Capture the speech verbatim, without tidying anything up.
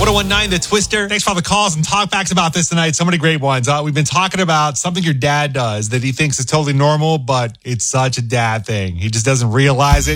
one oh one nine The Twister. Thanks for all the calls and talkbacks about this tonight. So many great ones. Uh, we've been talking about something your dad does that he thinks is totally normal, but it's such a dad thing. He just doesn't realize it.